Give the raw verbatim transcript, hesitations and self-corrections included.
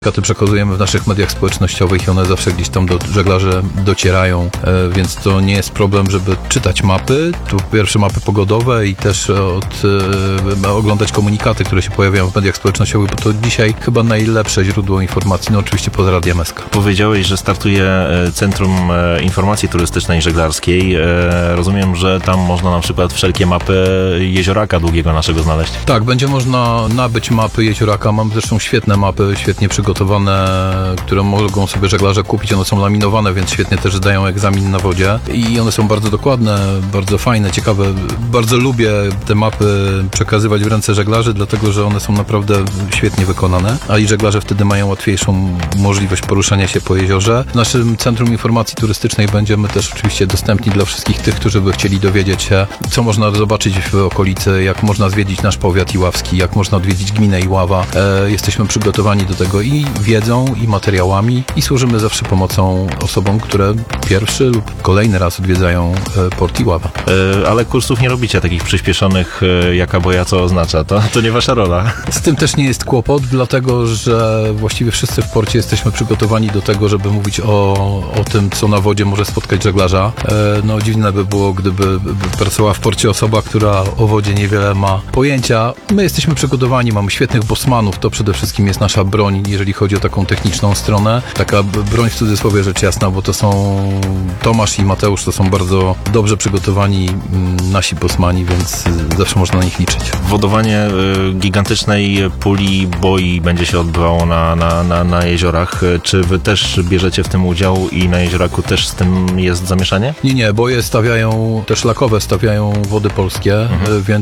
Komunikaty przekazujemy w naszych mediach społecznościowych i one zawsze gdzieś tam do żeglarzy docierają, więc to nie jest problem, żeby czytać mapy. Tu pierwsze mapy pogodowe i też od, e, oglądać komunikaty, które się pojawiają w mediach społecznościowych, bo to dzisiaj chyba najlepsze źródło informacji, no oczywiście poza Radiem S K. Powiedziałeś, że startuje Centrum Informacji Turystycznej i Żeglarskiej. Rozumiem, że tam można na przykład wszelkie mapy jezioraka długiego naszego znaleźć. Tak, będzie można nabyć mapy jezioraka. Mam zresztą świetne mapy, świetnie przygotowane, które mogą sobie żeglarze kupić. One są laminowane, więc świetnie też zdają egzamin na wodzie i one są bardzo dokładne, bardzo fajne, ciekawe. Bardzo lubię te mapy przekazywać w ręce żeglarzy, dlatego że one są naprawdę świetnie wykonane, a i żeglarze wtedy mają łatwiejszą możliwość poruszania się po jeziorze. W naszym Centrum Informacji Turystycznej będziemy też oczywiście dostępni dla wszystkich tych, którzy by chcieli dowiedzieć się, co można zobaczyć w okolicy, jak można zwiedzić nasz powiat iławski, jak można odwiedzić gminę Iława. E, jesteśmy przygotowani do tego i wiedzą, i materiałami i służymy zawsze pomocą osobom, które pierwszy lub kolejny raz odwiedzają port Iława. E, ale kursów nie robicie takich przyspieszonych, e, jaka boja co oznacza. To, to nie wasza rola. Z tym też nie jest kłopot, dlatego że właściwie wszyscy w porcie jesteśmy przygotowani do tego, żeby mówić o, o tym, co na wodzie może spotkać żeglarza. E, no dziwne by było, gdyby pracowała w porcie osoba, która o wodzie niewiele ma pojęcia. My jesteśmy przygotowani, mamy świetnych bosmanów, to przede wszystkim jest nasza broń, jeżeli chodzi o taką techniczną stronę. Taka broń w cudzysłowie rzecz jasna, bo to są Tomasz i Mateusz, to są bardzo dobrze przygotowani nasi bosmani, więc zawsze można na nich liczyć. Wodowanie y, gigantycznej puli boi będzie się odbywało na, na, na, na jeziorach. Czy wy też bierzecie w tym udział i na jezioraku też z tym jest zamieszanie? Nie, nie, boje stawiają, te szlakowe stawiają Wody Polskie, mhm. więc